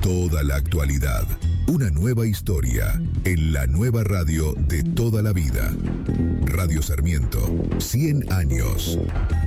Toda la actualidad. Una nueva historia en la nueva radio de toda la vida. Radio Sarmiento, 100 años.